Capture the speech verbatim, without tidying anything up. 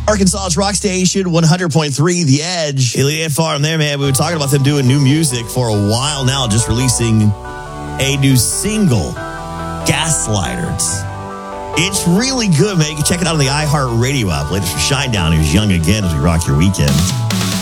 Arkansas's rock station, one hundred point three The Edge. Elliot Farm there, man. We were talking about them doing new music for a while now, just releasing a new single, Gaslighters. It's really good, man. You can check it out on the iHeartRadio app. Latest for Shinedown, who's young again as we rock your weekend.